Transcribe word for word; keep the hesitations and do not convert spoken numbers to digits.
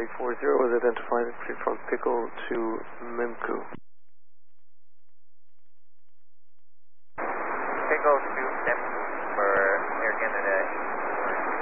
Charlie four zero was identified from Pickle to Memku. Pickle to Memku for Air Canada.